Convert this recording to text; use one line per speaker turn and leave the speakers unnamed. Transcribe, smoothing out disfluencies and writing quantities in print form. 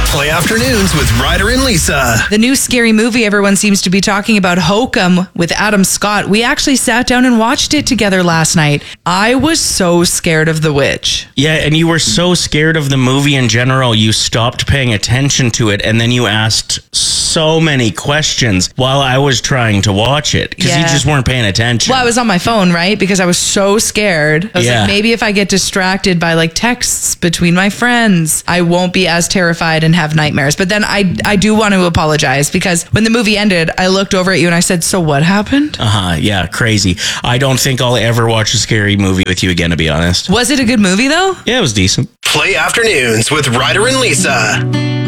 Play Afternoons with Ryder and Lisa.
The new scary movie everyone seems to be talking about, Hokum, with Adam Scott. We actually sat down and watched it together last night. I was so scared of the witch.
Yeah, and you were so scared of the movie in general, you stopped paying attention to it, and then you asked so many questions while I was trying to watch it, because you just weren't paying attention.
Well, I was on my phone, right? Because I was so scared. I was like, maybe if I get distracted by like texts between my friends, I won't be as terrified and have nightmares. But then I do want to apologize, because when the movie ended, I looked over at you and I said, so what happened?
Yeah, crazy. I don't think I'll ever watch a scary movie with you again, to be honest.
Was it a good movie though?
Yeah, it was decent.
Play Afternoons with Ryder and Lisa.